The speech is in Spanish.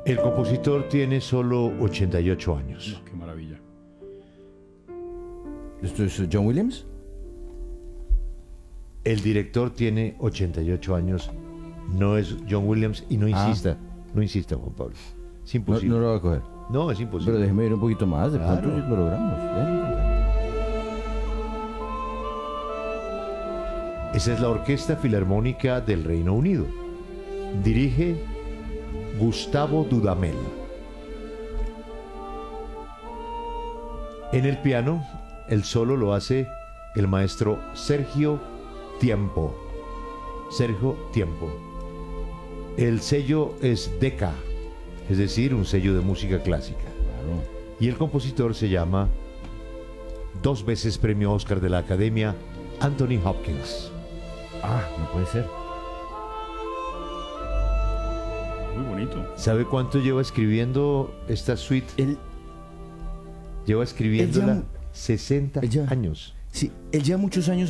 El compositor tiene solo 88 años. No, qué maravilla. ¿Esto es John Williams? El director tiene 88 años. No es John Williams y no insista. No insista, Juan Pablo. Es No, imposible. no lo va a coger. No, es imposible. Pero déjeme ir un poquito más, de Claro. pronto lo logramos. Déjeme intentar. Esa es la Orquesta Filarmónica del Reino Unido. Dirige Gustavo Dudamel. En el piano, el solo lo hace el maestro Sergio Tiempo. Sergio Tiempo. El sello es Decca, es decir, un sello de música clásica. Claro. Y el compositor se llama, 2 veces premio Oscar de la Academia, Anthony Hopkins. Ah, no puede ser. Muy bonito. ¿Sabe cuánto lleva escribiendo esta suite? Él Lleva escribiéndola Él ya- 60 él ya- años. Sí, él lleva muchos años